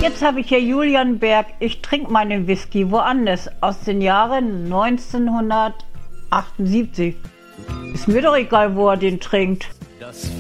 Jetzt habe ich hier Julian Berg. Ich trinke meinen Whisky woanders aus den Jahren 1978. Ist mir doch egal, wo er den trinkt.